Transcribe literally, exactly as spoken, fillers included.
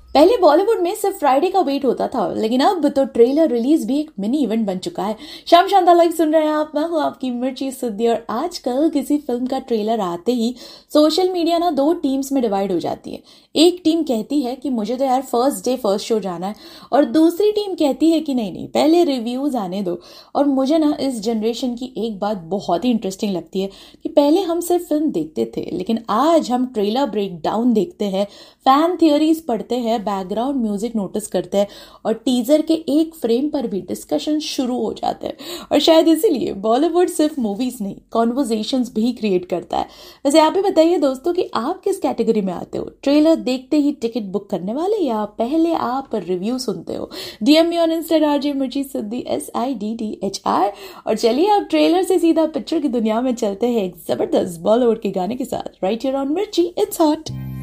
पहले बॉलीवुड में सिर्फ फ्राइडे का वेट होता था, लेकिन अब तो ट्रेलर रिलीज भी एक मिनी इवेंट बन चुका है। शाम शानदार लाइव सुन रहे हैं आप, मैं हूँ आपकी मिर्ची सिद्धि। और आजकल किसी फिल्म का ट्रेलर आते ही सोशल मीडिया ना दो टीम्स में डिवाइड हो जाती है। एक टीम कहती है कि मुझे तो यार फर्स्ट डे फर्स्ट शो जाना है, और दूसरी टीम कहती है कि नहीं नहीं पहले रिव्यूज आने दो। और मुझे ना इस जनरेशन की एक बात बहुत ही इंटरेस्टिंग लगती है कि पहले हम सिर्फ फिल्म देखते थे, लेकिन आज हम ट्रेलर ब्रेक डाउन देखते हैं, फैन थियोरीज पढ़ते हैं, बैकग्राउंड म्यूजिक नोटिस करते हैं, और टीजर के एक फ्रेम पर भी डिस्कशन शुरू हो जाते हैं। और शायद इसीलिए बॉलीवुड सिर्फ मूवीज नहीं, कॉन्वर्जेशंस भी क्रिएट करता है। वैसे आप भी बताइए दोस्तों कि आप किस कैटेगरी में आते हो, ट्रेलर देखते ही टिकट बुक करने वाले, या पहले आप रिव्यू सुनते हो? DM me on Insta RJ मिर्ची सिद्धि, S I D D H R. और चलिए आप ट्रेलर से सीधा पिक्चर की दुनिया में चलते हैं एक जबरदस्त बॉलीवुड के गाने के साथ, राइट हियर ऑन मिर्ची, इट्स हॉट।